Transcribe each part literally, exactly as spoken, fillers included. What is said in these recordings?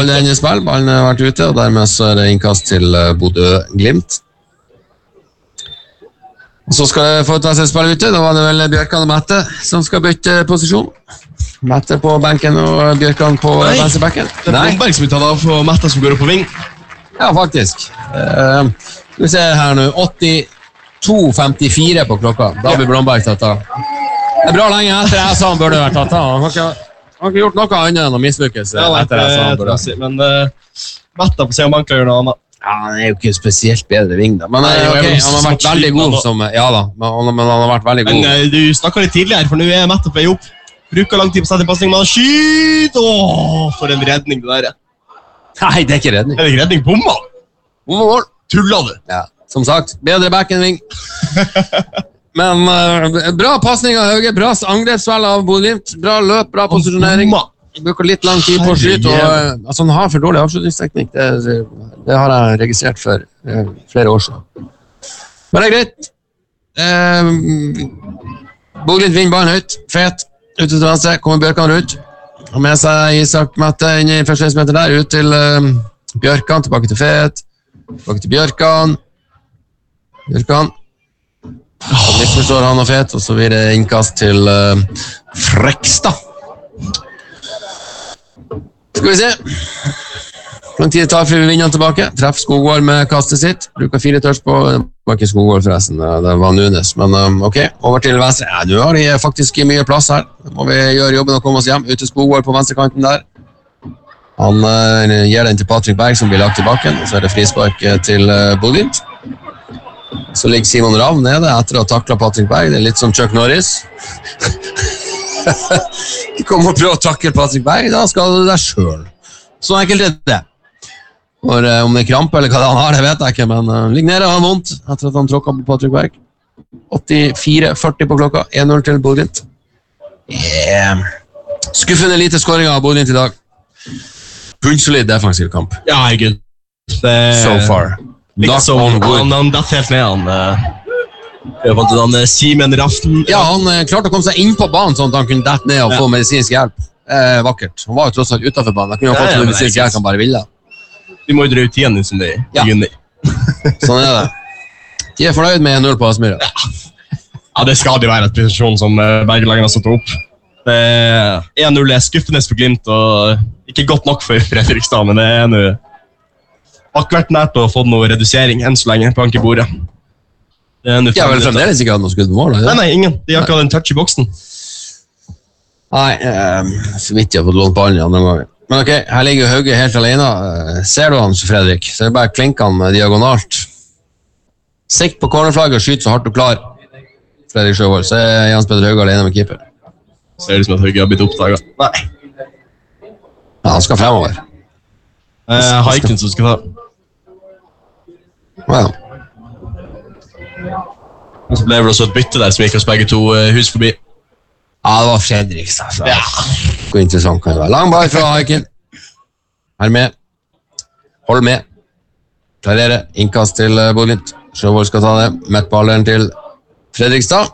ballen er inne i spill, ballen har vært ute, og dermed så er det innkast til Bodø-Glimt. Og så skal det få ta seg spill ute, da var det vel Bjørkan og Mette som skal bytte posisjon. Mette på benken og Bjørkan på venstrebekken. Det er Blomberg som blir tatt av for Mette som går opp på ving. Ja, faktisk. Uh, vi ser her nå, åttito femtifire på klokka. Da blir Blomberg tatt av. Det er bra lenge etter jeg sa han burde vært tatt av. Han har ikke, han har ikke gjort noe annet enn å mislykkes ja, etter jeg sa han burde. Men uh, Mette på seg om banka gjør noe annet. Ja, han er jo ikke spesielt bedre ving da. Men Nei, okay, han har vært veldig god som... Ja da, men, men han har vært veldig god. Men du snakket litt tidligere, for nå er Mette på vei opp. Bruker lang tid på å sette passning, men han skyter! Åh, for en redning det der. Nei, det er ikke redning. Er det ikke redning? Bomma! Bomma! Tullet du? Ja, som sagt, bedre back enn ving. Men uh, bra passning av Hauge, bra angrepsvel av Bodø-Glimt, bra løp, bra posisjonering. Bruker litt lang tid på å skyte, og uh, altså, han har for dårlig avslutningsteknikk. Det, det har jeg registrert for uh, flere år siden. Men det er greit. Uh, Bodø-Glimt vinner ballen høyt, fet, ute til venstre, kommer Bjørkan ut. Og med seg Isak Mette inn i første meter der, ut til uh, Bjørkan, tilbake til Fet, tilbake til Bjørkan. Bjørkan. Så misforstår han og Fet, og så blir det innkast til uh, Frekstad. Skal vi se. Hvor lang tid det tar før vi vinner han tilbake. Treff Skogvold med kastet sitt. Bruker fire touch på. Det var ikke Skogvold forresten, det var Nunes. Men um, ok, over til venstre. Ja, nå har de faktisk mye plass her. Nå må vi gjøre jobben og komme oss hjem. Ut til Skogvold på venstrekanten der. Han uh, gir den til Patrick Berg som blir lagt til bakken. Så er det frispark til uh, Bodø-Glimt. Så ligger Simon Ravn nede etter å ha taklet Patrick Berg. Det er litt som Chuck Norris. De kommer og prøver å takle Patrick Berg, da skal du deg selv. Så enkelt er det. For, uh, om det er krampe eller hva det han har, det vet jeg ikke, men uh, ligger nede og har vondt etter at han tråkket på Patrick Berg. åttifire førti på klokka, en null til Bodø-Glimt. Yeah. Skuffende lite skåring av Bodø-Glimt i dag. Bunnsolid defensiv kamp. Ja, herregud. Det... So far. Not on wood. Han, han datt helt ned, han... Uh... Jeg fant ut han Simen Raften. Ja, han eh, klarte å komme seg inn på banen sånn at han kunne dette ned og ja. Få medisinsk hjelp. Eh, vakkert. Han var jo tross alt utenfor banen. Han kunne jo fått ja, ja, medisinsk hjelp han bare ville. Vi må jo dra ut igjen som det ja. Sånn er det. De er fornøyd med en null på Aspmyra. Ja. Ja, det skal de være et prestasjon som Bergelagen har satt opp. en null er skuffende for Glimt og ikke godt nok for Fredrikstad, men det er nå akkurat nært å få noe redusering enn så lenge på ankebordet. Ja, vel fremdeles ikke hadde noe skudd på mål? Nei, nei, ingen. De har ikke hatt en touch i boksen. Nei, eh, så vidt jeg har fått lånt ballen i andre ganger. Men ok, her ligger Hauge helt alene. Eh, ser du han, Fredrik? Så er det bare klinker han diagonalt. Sikt på cornerflagget og skyt så hardt og klar. Fredrik Sjøvold, så er Jens Petter Hauge alene med keeper. Ser det som at Hauge har blitt oppdaget? Nei. Ja, han skal fremover. Eh, Haiken som skal ta. Ja, ja. Og så ble det også et bytte der som gikk oss begge to uh, hus forbi. Ja, det var Fredriks. Altså. Ja. Hvor interessant kan det være. Lang ball fra Haiken. Her med. Hold med. Klarere. Innkast til uh, Bodø-Glimt. Sjøvold skal ta det. Mett balleren til Fredrikstad.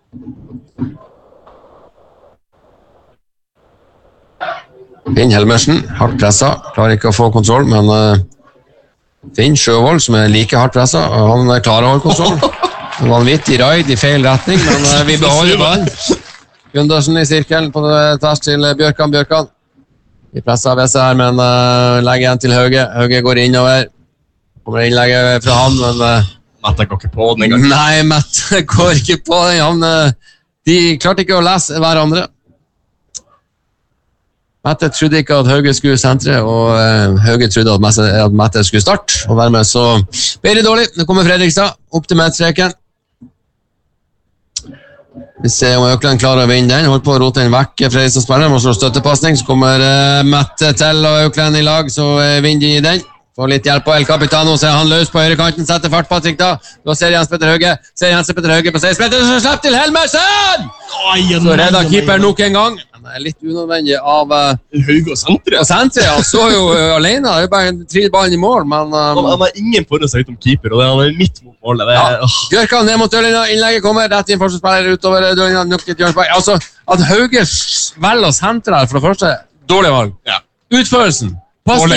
Finn Helmersen. Hardt presset. Klarer ikke å få kontroll, men uh, Finn Sjøvold, som er like hardt presset, og han er klar å holde kontroll. Vanvittig raid i feil retning, men uh, vi beholder ballen. Gundersen i sirkelen på tvers til Bjørkan. Bjørkan. Vi presser av Vesse her, men uh, legger igjen til Hauge. Hauge går innover. Kommer innlegget fra han, men... Uh, Mette går ikke på den en gang. Nei, Mette går ikke på den. Han, uh, de klarte ikke å lese hverandre. Mette trodde ikke at Hauge skulle sentre, og uh, Hauge trodde at Mette, at Mette skulle starte, og dermed så ble det dårlig. Nå kommer Fredrikstad opp til Mette-streken. Vi ser om Økland klarer å vinne den. Hold på å rote den vekk. Fredrikstad spiller, må slå støttepassning. Så kommer uh, Mette til og Økland i lag, så uh, vinner de den. Får litt hjelp på El Capitano, så er han løs på høyrekanten, setter fart Patrick da. Da ser Jens Petter Hauge, ser Jens Petter Hauge på seksten meter, så slipper til Helmersen! Så redder keeper nok en gang. Det er litt unødvendig av uh, Hauge og Sentre. Og Sentre, han så jo uh, alene, det er jo bare tre ballen i mål, men... Um, han har ingen forrest seg utom keeper, og det er han midt mot målet. Det er, ja. Bjørkan ned mot dørlinja, innlegget kommer, rett inn forsvarsspiller utover dørlinja, nok et Jørnsberg. Altså, at Hauge velger å sentre her for det første, dårlig valg. Ja. Utførelsen, pass